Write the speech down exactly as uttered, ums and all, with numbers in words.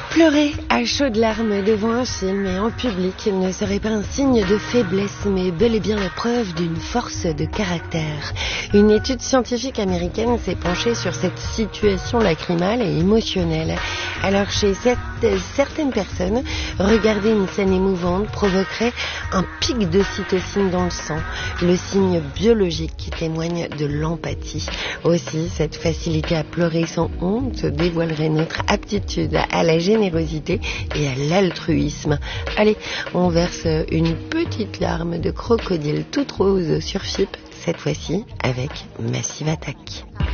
Pleurer à chaudes larmes devant un film et en public ne serait pas un signe de faiblesse, mais bel et bien la preuve d'une force de caractère. Une étude scientifique américaine s'est penchée sur cette situation lacrymale et émotionnelle. Alors chez cette, certaines personnes, regarder une scène émouvante provoquerait un pic d'ocytocine dans le sang, le signe biologique qui témoigne de l'empathie. Aussi, cette facilité à pleurer sans honte dévoilerait notre aptitude à la générosité et à l'altruisme. Allez, on verse une petite larme de crocodile toute rose sur F I P, cette fois-ci avec Massive Attack.